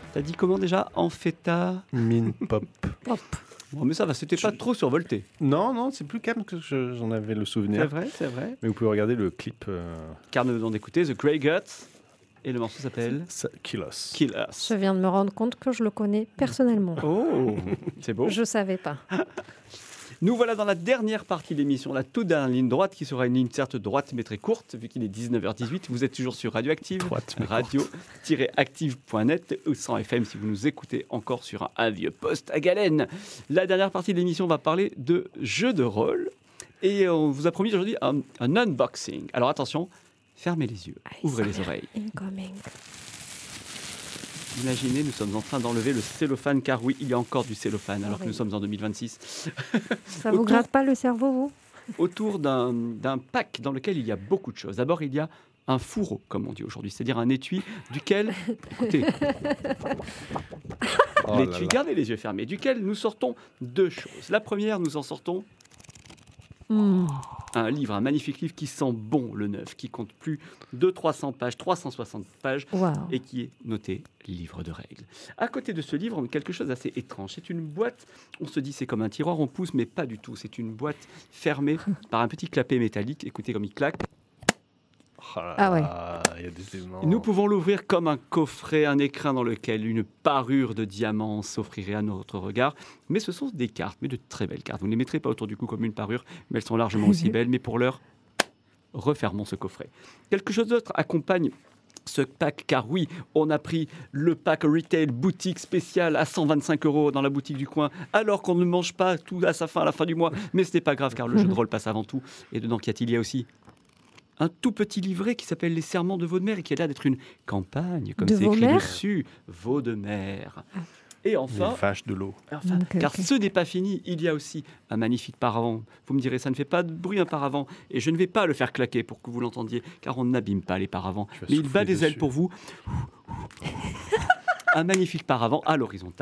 T'as dit comment déjà? Ampheta Min Pop. Pop. Bon, mais ça va, c'était pas trop survolté. Non, c'est plus calme que j'en avais le souvenir. C'est vrai. Mais vous pouvez regarder le clip. Car nous venons d'écouter The Grey Guts. Et le morceau s'appelle Kill Us. Kill Us. Je viens de me rendre compte que je le connais personnellement. Oh, c'est beau. Je savais pas. Nous voilà dans la dernière partie de l'émission, la toute dernière ligne droite, qui sera une ligne certes droite mais très courte, vu qu'il est 19h18. Vous êtes toujours sur Radioactive, Droite, mais radio-active.net ou 100 FM si vous nous écoutez encore sur un vieux poste à galène. La dernière partie de l'émission va parler de jeux de rôle. Et on vous a promis aujourd'hui un unboxing. Alors attention, fermez les yeux, ouvrez les oreilles. Incoming. Imaginez, nous sommes en train d'enlever le cellophane, car oui, il y a encore du cellophane, alors que nous Oui. sommes en 2026. Ça vous gratte pas le cerveau, vous? Autour d'un pack dans lequel il y a beaucoup de choses. D'abord, il y a un fourreau, comme on dit aujourd'hui, c'est-à-dire un étui duquel, écoutez, Oh là l'étui, là. gardez les yeux fermés, duquel nous sortons deux choses. La première, nous en sortons un livre, un magnifique livre qui sent bon le neuf, qui compte plus de 300 pages, 360 pages, Waouh. et qui est noté livre de règles. À côté de ce livre, on a quelque chose d'assez étrange. C'est une boîte, on se dit c'est comme un tiroir, on pousse, mais pas du tout. C'est une boîte fermée par un petit clapet métallique. Écoutez comme il claque. Oh là Ah ouais. là, il y a des éléments. Nous pouvons l'ouvrir comme un coffret, un écrin dans lequel une parure de diamants s'offrirait à notre regard. Mais ce sont des cartes, mais de très belles cartes. Vous ne les mettrez pas autour du cou comme une parure, mais elles sont largement aussi belles. Mais pour l'heure, refermons ce coffret. Quelque chose d'autre accompagne ce pack, car oui, on a pris le pack retail boutique spécial à 125 € dans la boutique du coin, alors qu'on ne mange pas tout à sa fin à la fin du mois. Mais ce n'est pas grave, car le jeu de rôle passe avant tout. Et dedans, qu'y a-t-il? Il y a aussi un tout petit livret qui s'appelle Les Serments de Vaudemer et qui a l'air d'être une campagne, comme De c'est écrit Vaudemer dessus. Vaudemer. Et Les enfin, vaches de l'eau. Ok, car ok. ce n'est pas fini, il y a aussi un magnifique paravent. Vous me direz, ça ne fait pas de bruit un paravent, et je ne vais pas le faire claquer pour que vous l'entendiez, car on n'abîme pas les paravents. Tu vas Mais il bat souffler des ailes dessus. pour vous. Un magnifique paravent à l'horizontale.